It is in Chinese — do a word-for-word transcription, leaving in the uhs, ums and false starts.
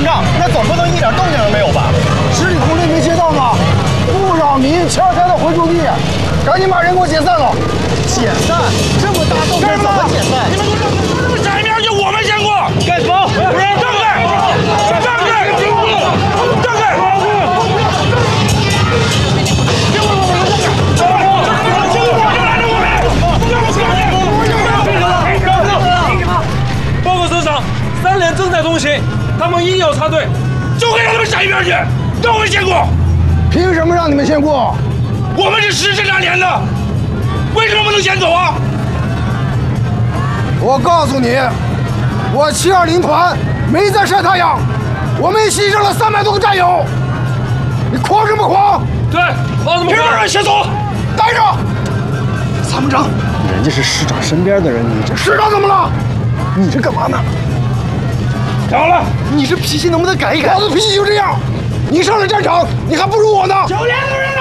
上，那总不能一点动静都没有吧？ 十里红队没接到吗？不扰民，悄悄的回驻地，赶紧把人给我解散了。 解散？这么大动静怎么解散？ 你们给我站一边去！我们先过。 盖房， 不是让开！让开！让开！报告首长，三连正在通行，他们硬要插队，就该让他们闪一边去，让我们先过。 凭什么让你们先过？ 我们是实施两连的，为什么不能先走啊？ 我告诉你，我七二零团没在晒太阳，我们牺牲了三百多个战友，你狂什么狂？ 对，狂什么狂？别让人先走， 待着。 参谋长，人家是师长身边的人，你这师长怎么了？ 你这干嘛呢？ 好了， 你这脾气能不能改一改？ 老子脾气就这样，你上了战场，你还不如我呢。 九连的人